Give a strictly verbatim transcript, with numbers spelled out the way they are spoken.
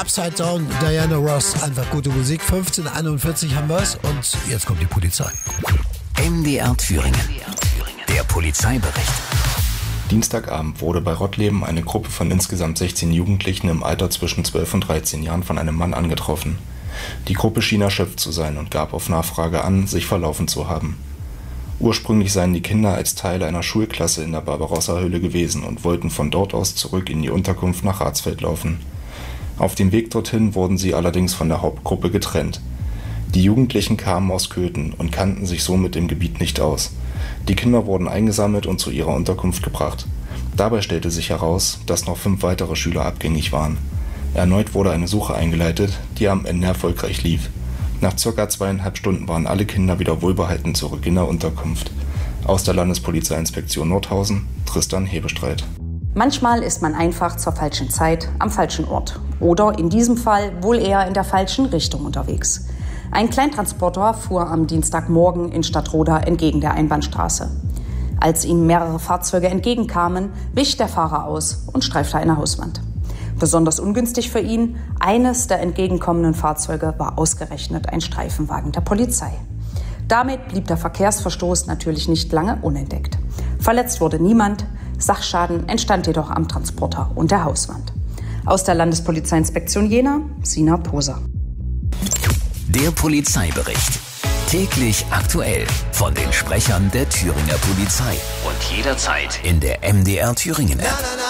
Upside Down, Diana Ross, einfach gute Musik. fünfzehn Uhr einundvierzig haben wir es und jetzt kommt die Polizei. M D R Thüringen, der Polizeibericht. Dienstagabend wurde bei Rottleben eine Gruppe von insgesamt sechzehn Jugendlichen im Alter zwischen zwölf und dreizehn Jahren von einem Mann angetroffen. Die Gruppe schien erschöpft zu sein und gab auf Nachfrage an, sich verlaufen zu haben. Ursprünglich seien die Kinder als Teil einer Schulklasse in der Barbarossa-Höhle gewesen und wollten von dort aus zurück in die Unterkunft nach Ratsfeld laufen. Auf dem Weg dorthin wurden sie allerdings von der Hauptgruppe getrennt. Die Jugendlichen kamen aus Köthen und kannten sich somit im Gebiet nicht aus. Die Kinder wurden eingesammelt und zu ihrer Unterkunft gebracht. Dabei stellte sich heraus, dass noch fünf weitere Schüler abgängig waren. Erneut wurde eine Suche eingeleitet, die am Ende erfolgreich lief. Nach circa zweieinhalb Stunden waren alle Kinder wieder wohlbehalten zurück in der Unterkunft. Aus der Landespolizeiinspektion Nordhausen, Tristan Hebestreit. Manchmal ist man einfach zur falschen Zeit am falschen Ort. Oder in diesem Fall wohl eher in der falschen Richtung unterwegs. Ein Kleintransporter fuhr am Dienstagmorgen in Stadtroda entgegen der Einbahnstraße. Als ihm mehrere Fahrzeuge entgegenkamen, wich der Fahrer aus und streifte eine Hauswand. Besonders ungünstig für ihn, eines der entgegenkommenden Fahrzeuge war ausgerechnet ein Streifenwagen der Polizei. Damit blieb der Verkehrsverstoß natürlich nicht lange unentdeckt. Verletzt wurde niemand, Sachschaden entstand jedoch am Transporter und der Hauswand. Aus der Landespolizeiinspektion Jena, Sina Poser. Der Polizeibericht. Täglich aktuell von den Sprechern der Thüringer Polizei und jederzeit in der M D R Thüringen App.